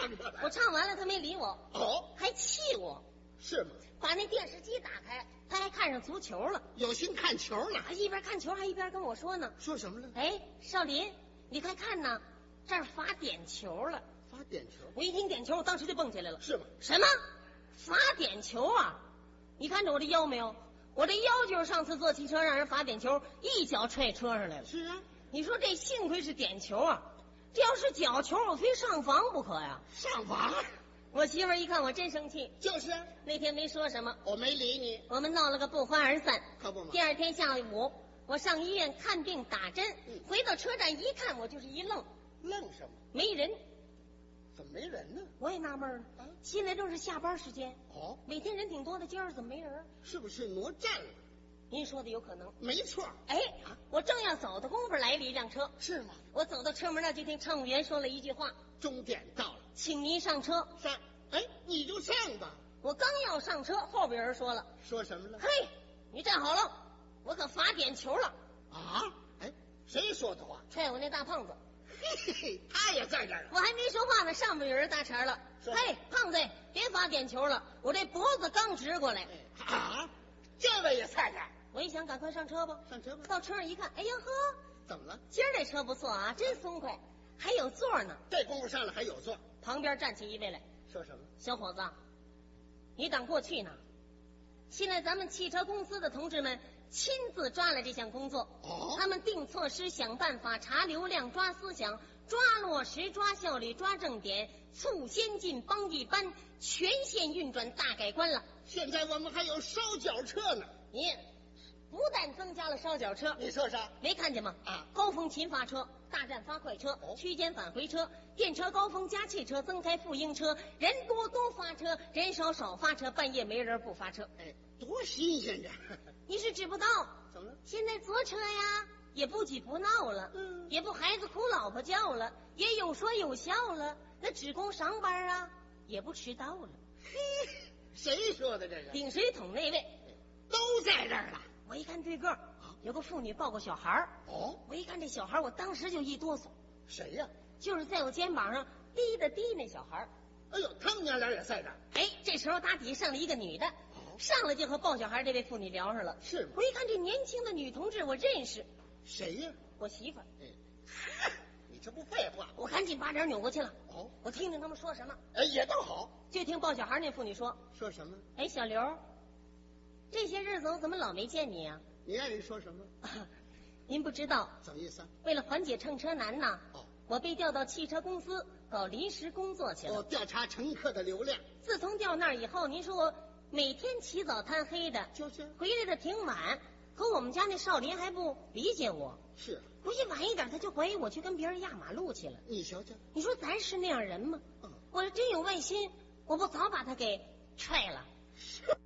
出来。 我唱完了，他没理我， 哦， 还气我， 是吗？ 把那电视机打开，他还看上足球了， 有心看球了。 他一边看球还一边跟我说呢。 说什么了？ 哎，少林，你快看呐，这儿罚点球了。 发点球。 我一听点球，我当时就蹦起来了。 是吗？ 什么？罚点球啊？你看着我这腰没有？我这腰就是上次坐汽车让人罚点球，一脚踹车上来了。 是啊。 你说这幸亏是点球啊，这要是角球，我非上房不可呀。 上房。 我媳妇儿一看我真生气， 就是啊。 那天没说什么， 我没理你。 我们闹了个不欢而散。 可不嘛。 第二天下午，我上医院看病打针，回到车站一看，我就是一愣。 愣什么？ 没人。 怎么没人呢？ 我也纳闷了，现在正是下班时间， 哦， 每天人挺多的，今儿怎么没人？ 是不是挪站了？ 您说的有可能。 没错。 哎，我正要走的功夫，来了一辆车。 是吗？ 我走到车门那，就听乘务员说了一句话： 终点到了， 请您上车。 上。哎，你就上吧。 我刚要上车，后边人说了： 说什么了？ 嘿，你站好了，我可罚点球了。 啊？哎，谁说的话？ 踹我那大胖子。 嘿嘿，他也在这儿。 我还没说话呢，上边有人搭茬了：嘿，胖子，别罚点球了，我这脖子刚直过来。 啊？这位也在这儿。 我一想，赶快上车吧。 上车吧。 到车上一看，哎呀呵， 怎么了？ 今儿这车不错啊，真松快，还有座呢。 这功夫上来还有座。 旁边站起一位来， 说什么？ 小伙子，你等过去呢。现在咱们汽车公司的同志们亲自抓了这项工作。 哦。 他们定措施，想办法，查流量，抓思想，抓落实，抓效率，抓重点，促先进，帮一般，全线运转大改观了。 现在我们还有烧脚车呢。 你不但增加了烧脚车， 你说啥？ 没看见吗？ 啊， 高峰勤发车，大站发快车，区间返回车，电车高峰加气车，增开复应车，人多多发车，人少少发车，半夜没人不发车。 哎，多新鲜这！ 你是知不道， 怎么了？ 现在坐车呀，也不挤不闹了，也不孩子哭老婆叫了，也有说有笑了，那职工上班啊，也不迟到了。 嘿，谁说的这个？ 顶水桶那位都在这儿了。 我一看对个儿，有个妇女抱个小孩儿。 哦， 我一看这小孩，我当时就一哆嗦。 谁呀？ 就是在我肩膀上滴的滴那小孩。 哎呦，他们娘俩也在这儿。 哎，这时候打底下上了一个女的，上来就和抱小孩这位妇女聊上了。 是吗？ 我一看这年轻的女同志，我认识。 谁呀？ 我媳妇儿。 你这不废话？ 我赶紧把脸扭过去了。 哦， 我听听他们说什么。 哎，也倒好。 就听抱小孩那妇女说什么？ 哎，小刘，这些日子我怎么老没见你呀？ 你爱人说什么？ 您不知道。 怎么意思啊？ 为了缓解乘车难呐，我被调到汽车公司搞临时工作去了。 调查乘客的流量。 自从调那儿以后，您说我每天起早贪黑的， 就是回来的挺晚，可我们家那少林还不理解我。 是， 回去晚一点，他就怀疑我去跟别人压马路去了。 你瞧瞧， 你说咱是那样人吗？我要真有外心，我不早把他给踹了。 是。